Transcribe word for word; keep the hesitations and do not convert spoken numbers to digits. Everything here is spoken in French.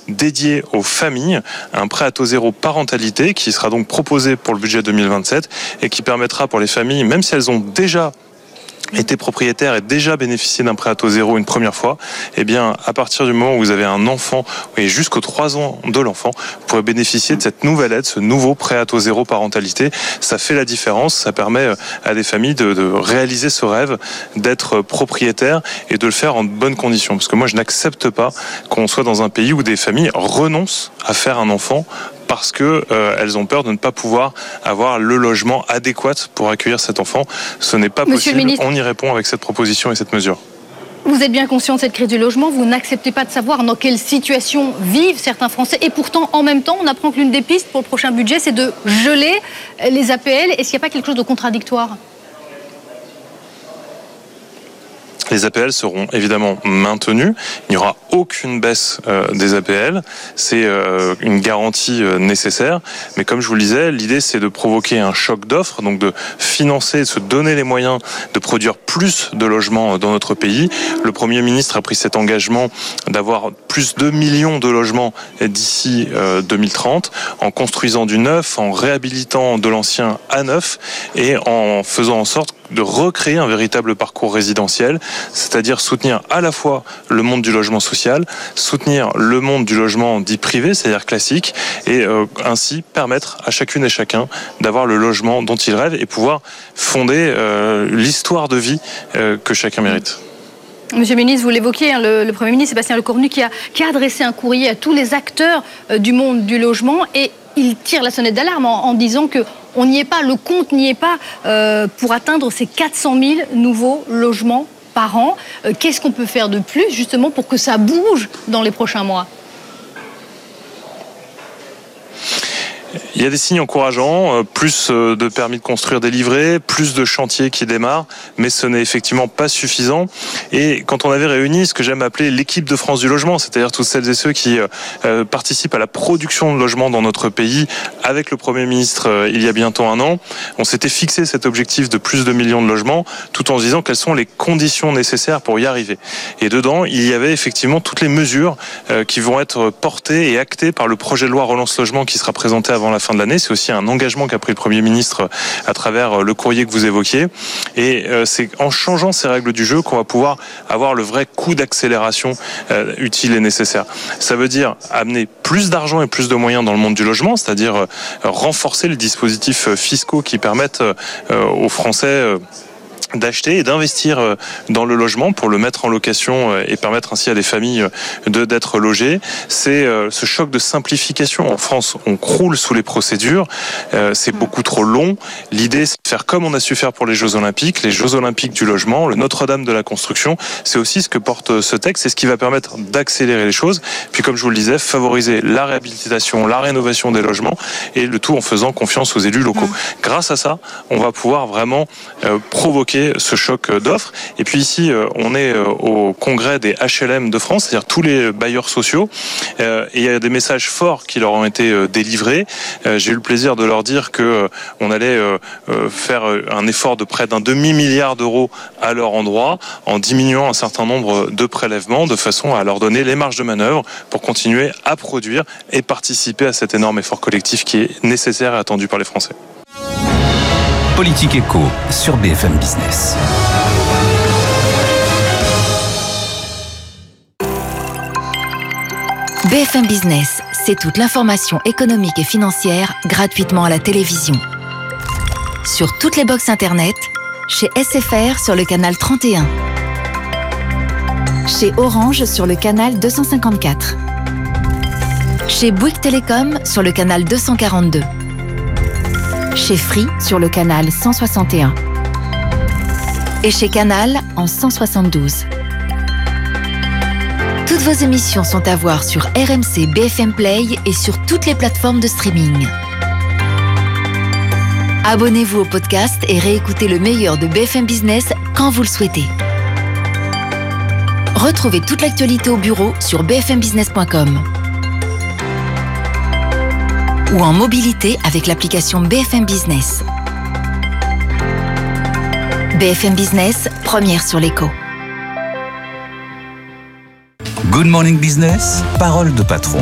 dédié aux familles, un prêt à taux zéro parentalité qui sera donc proposé pour le budget deux mille vingt-sept et qui permettra pour les familles, même si elles ont déjà été propriétaire et déjà bénéficié d'un prêt à taux zéro une première fois, eh bien, à partir du moment où vous avez un enfant et jusqu'aux trois ans de l'enfant, vous pourrez bénéficier de cette nouvelle aide, ce nouveau prêt à taux zéro parentalité. Ça fait la différence, ça permet à des familles de, de réaliser ce rêve, d'être propriétaire et de le faire en bonnes conditions. Parce que moi, je n'accepte pas qu'on soit dans un pays où des familles renoncent à faire un enfant parce que euh, elles ont peur de ne pas pouvoir avoir le logement adéquat pour accueillir cet enfant. Ce n'est pas Monsieur possible. On y répond avec cette proposition et cette mesure. Vous êtes bien conscient de cette crise du logement, vous n'acceptez pas de savoir dans quelle situation vivent certains Français et pourtant, en même temps, on apprend que l'une des pistes pour le prochain budget, c'est de geler les A P L. Est-ce qu'il n'y a pas quelque chose de contradictoire ? Les A P L seront évidemment maintenus. Il n'y aura aucune baisse euh, des A P L. C'est euh, une garantie euh, nécessaire. Mais comme je vous le disais, l'idée c'est de provoquer un choc d'offres, donc de financer, de se donner les moyens de produire plus de logements dans notre pays. Le Premier ministre a pris cet engagement d'avoir plus de deux millions de logements d'ici euh, deux mille trente, en construisant du neuf, en réhabilitant de l'ancien à neuf et en faisant en sorte de recréer un véritable parcours résidentiel, c'est-à-dire soutenir à la fois le monde du logement social, soutenir le monde du logement dit privé, c'est-à-dire classique, et euh, ainsi permettre à chacune et chacun d'avoir le logement dont il rêve et pouvoir fonder euh, l'histoire de vie euh, que chacun mérite. Monsieur le ministre, vous l'évoquiez, hein, le, le Premier ministre Sébastien Lecornu qui a, qui a adressé un courrier à tous les acteurs euh, du monde du logement et il tire la sonnette d'alarme en, en disant que on n'y est pas, le compte n'y est pas euh, pour atteindre ces quatre cent mille nouveaux logements par an. Euh, qu'est-ce qu'on peut faire de plus justement pour que ça bouge dans les prochains mois ? Il y a des signes encourageants, plus de permis de construire délivrés, plus de chantiers qui démarrent, mais ce n'est effectivement pas suffisant. Et quand on avait réuni ce que j'aime appeler l'équipe de France du logement, c'est-à-dire toutes celles et ceux qui euh, participent à la production de logements dans notre pays, avec le Premier ministre euh, il y a bientôt un an, on s'était fixé cet objectif de plus de millions de logements, tout en se disant quelles sont les conditions nécessaires pour y arriver. Et dedans, il y avait effectivement toutes les mesures euh, qui vont être portées et actées par le projet de loi Relance Logement qui sera présenté avant la fin de l'année. C'est aussi un engagement qu'a pris le Premier ministre à travers le courrier que vous évoquiez. Et c'est en changeant ces règles du jeu qu'on va pouvoir avoir le vrai coup d'accélération euh, utile et nécessaire. Ça veut dire amener plus d'argent et plus de moyens dans le monde du logement, c'est-à-dire euh, renforcer les dispositifs fiscaux qui permettent euh, aux Français euh, d'acheter et d'investir dans le logement pour le mettre en location et permettre ainsi à des familles de, d'être logées. C'est ce choc de simplification. En France, on croule sous les procédures. C'est beaucoup trop long. L'idée, c'est de faire comme on a su faire pour les Jeux Olympiques, les Jeux Olympiques du logement, le Notre-Dame de la construction. C'est aussi ce que porte ce texte. C'est ce qui va permettre d'accélérer les choses. Puis, comme je vous le disais, favoriser la réhabilitation, la rénovation des logements et le tout en faisant confiance aux élus locaux. Grâce à ça, on va pouvoir vraiment euh, provoquer ce choc d'offres. Et puis ici, on est au congrès des H L M de France, c'est-à-dire tous les bailleurs sociaux. Et il y a des messages forts qui leur ont été délivrés. J'ai eu le plaisir de leur dire que on allait faire un effort de près d'un demi-milliard d'euros à leur endroit, en diminuant un certain nombre de prélèvements, de façon à leur donner les marges de manœuvre pour continuer à produire et participer à cet énorme effort collectif qui est nécessaire et attendu par les Français. Politique Éco sur B F M Business. B F M Business, c'est toute l'information économique et financière gratuitement à la télévision. Sur toutes les box internet, chez S F R sur le canal trente et un, chez Orange sur le canal deux cent cinquante-quatre, chez Bouygues Télécom sur le canal deux cent quarante-deux, chez Free sur le canal cent soixante et un et chez Canal en cent soixante-douze. Toutes vos émissions sont à voir sur R M C B F M Play et sur toutes les plateformes de streaming. Abonnez-vous au podcast et réécoutez le meilleur de B F M Business quand vous le souhaitez. Retrouvez toute l'actualité au bureau sur b f m business point com ou en mobilité avec l'application B F M Business. B F M Business, première sur l'écho. Good Morning Business, parole de patron.